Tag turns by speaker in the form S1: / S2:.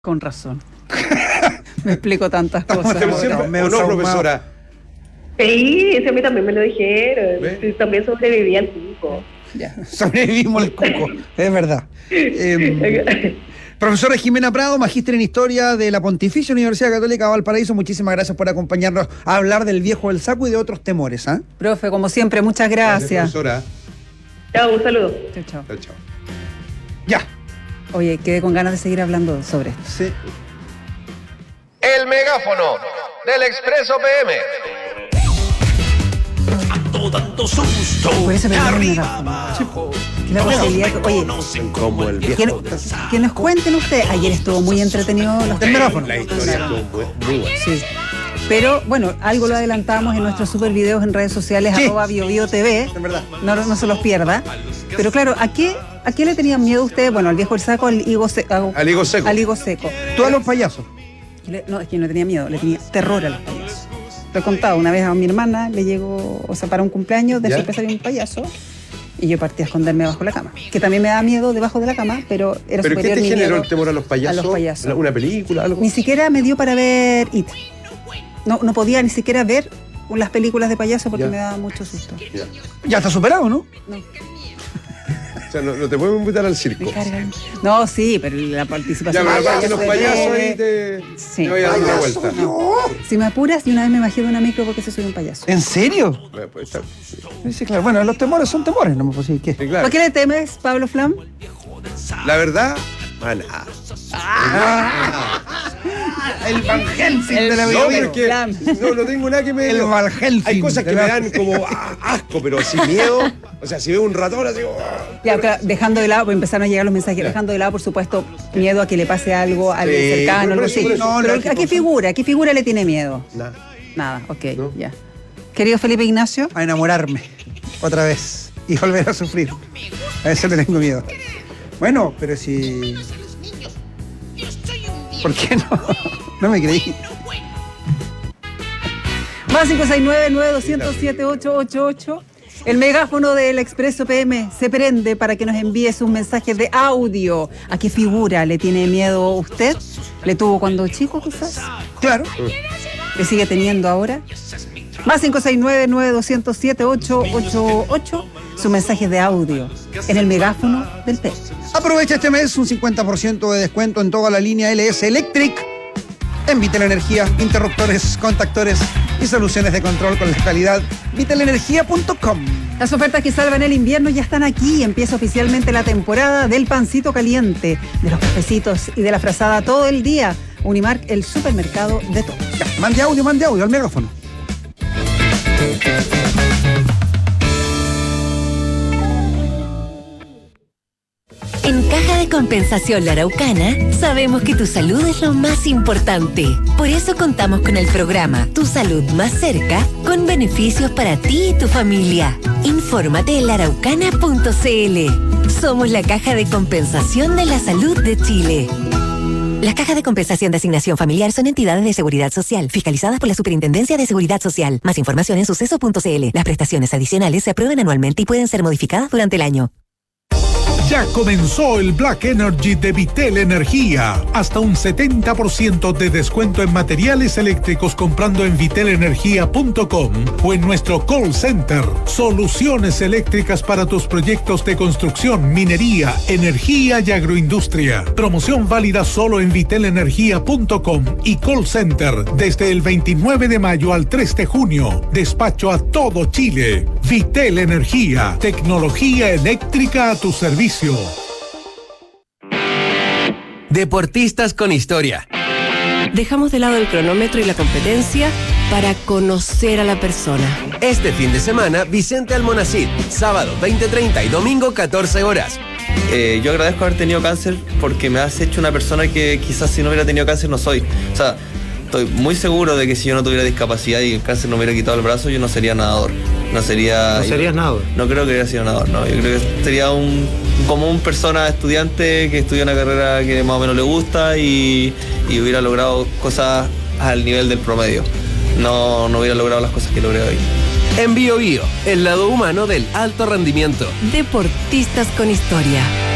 S1: Con razón. Me explico tantas cosas.
S2: ¿O no, profesora?
S3: Sí, a mí también me lo dijeron. Sí, también sobreviví al cuco.
S2: Ya, sobrevivimos al cuco, es verdad. Profesora Jimena Prado, magíster en Historia de la Pontificia Universidad Católica de Valparaíso, muchísimas gracias por acompañarnos a hablar del viejo del saco y de otros temores.
S1: Profe, como siempre, muchas gracias.
S2: Profesora.
S3: Chao, un saludo.
S1: Chao.
S2: Chao. Ya.
S1: Oye, quedé con ganas de seguir hablando sobre esto.
S2: Sí.
S4: El megáfono del Expreso PM.
S5: Tanto susto.
S1: Por eso me llamo el megáfono. La posibilidad que, oye,
S4: Como el viejo.
S1: que nos cuenten ustedes. Ayer estuvo muy entretenido los megáfonos.
S4: La historia estuvo muy buena.
S1: Sí. Pero bueno, algo lo adelantamos en nuestros super videos en redes sociales,
S2: Sí.
S1: @BioBioTV.
S2: Es verdad.
S1: No se los pierda. Pero claro, ¿a qué le tenían miedo ustedes? Bueno, al viejo del saco, al higo seco.
S4: Al higo seco.
S1: Al higo seco.
S2: Tú a los payasos.
S1: No, es que no le tenía miedo, le tenía terror a los payasos. Lo he contado, una vez a mi hermana le llegó, para un cumpleaños, de
S4: ¿Ya?
S1: sorpresa había un payaso, y yo partí a esconderme bajo la cama. Que también me daba miedo debajo de la cama, pero era
S4: ¿Pero qué
S1: superior
S4: te
S1: mi
S4: generó
S1: miedo
S4: el temor a los payasos?
S1: a los payasos.
S4: ¿Una película, algo?
S1: Ni siquiera me dio para ver It. No podía ni siquiera ver las películas de payaso porque
S4: Ya.
S1: me daba mucho susto.
S4: Ya.
S2: Ya está superado, ¿no?
S1: No,
S4: O sea, no te puedo invitar al circo.
S1: me cargan. No, sí, pero la
S4: Ya,
S1: participación
S4: pero
S1: de
S4: aparte los payasos
S1: breve.
S4: ahí te
S1: Sí.
S4: vayas a dar una vuelta.
S1: Si me apuras, y una vez me bajé de una micro porque soy un payaso.
S2: ¿En serio?
S4: Bueno, pues, está-
S2: Sí, claro. Bueno, los temores son temores, no me puedo decir qué.
S4: sí, claro.
S1: ¿Por qué le temes, Pablo Flam?
S4: La verdad, man,
S2: El Van Helsing de la
S4: no,
S2: vida.
S4: porque no tengo nada que me...
S2: El Van Helsing.
S4: Hay cosas que me dan como asco, pero sin miedo. O sea, si veo un ratón así...
S1: Ya, claro, dejando de lado, pues empezaron a llegar los mensajes, dejando de lado, por supuesto, miedo a que le pase algo a alguien
S4: Sí,
S1: cercano,
S4: por
S1: algo
S4: eso,
S1: así.
S4: por eso.
S2: No,
S1: Pero,
S2: lógico,
S1: ¿a qué figura? ¿A qué figura le tiene miedo?
S4: Nada.
S1: Nada, ok,
S4: No.
S1: ya. Querido Felipe Ignacio,
S2: A enamorarme otra vez y volver a sufrir. A eso le tengo miedo. Bueno, pero si... ¿Por qué no? No me creí.
S1: más 569-9207-888. El megáfono del Expreso PM se prende para que nos envíe sus mensajes de audio. ¿A qué figura le tiene miedo usted? ¿Le tuvo cuando chico, quizás?
S2: Claro.
S1: ¿Le sigue teniendo ahora? Más 569-9207-888. Su mensaje de audio en el megáfono del PM.
S2: Aprovecha este mes un 50% de descuento en toda la línea LS Electric. En Vital Energía, interruptores, contactores y soluciones de control con la calidad vitalenergia.com.
S1: Las ofertas que salvan el invierno ya están aquí. Empieza oficialmente la temporada del pancito caliente, de los cafecitos y de la frazada todo el día. Unimark, el supermercado de todos.
S2: Ya, mande audio al megáfono.
S6: En Caja de Compensación La Araucana sabemos que tu salud es lo más importante. Por eso contamos con el programa Tu Salud Más Cerca, con beneficios para ti y tu familia. Infórmate en laraucana.cl. Somos la Caja de Compensación de la Salud de Chile. Las cajas de compensación de asignación familiar son entidades de seguridad social, fiscalizadas por la Superintendencia de Seguridad Social. Más información en suceso.cl. Las prestaciones adicionales se aprueban anualmente y pueden ser modificadas durante el año.
S5: Ya comenzó el Black Energy de Vitel Energía. Hasta un 70% de descuento en materiales eléctricos comprando en vitelenergia.com o en nuestro call center. Soluciones eléctricas para tus proyectos de construcción, minería, energía y agroindustria. Promoción válida solo en vitelenergia.com y call center desde el 29 de mayo al 3 de junio. Despacho a todo Chile. Vitel Energía. Tecnología eléctrica a tu servicio.
S7: Deportistas con historia.
S8: Dejamos de lado el cronómetro y la competencia para conocer a la persona.
S7: Este fin de semana, Vicente Almonacid, sábado 20:30 y domingo 14 horas.
S9: Yo agradezco haber tenido cáncer porque me has hecho una persona que quizás si no hubiera tenido cáncer no soy. O sea, estoy muy seguro de que si yo no tuviera discapacidad y el cáncer no me hubiera quitado el brazo, yo no sería nadador. No serías nadador. No creo que hubiera sido nadador, no. Yo creo que sería como un persona estudiante que estudia una carrera que más o menos le gusta y hubiera logrado cosas al nivel del promedio. No hubiera logrado las cosas que logré hoy.
S7: En Bio Bio, el lado humano del alto rendimiento.
S8: Deportistas con historia.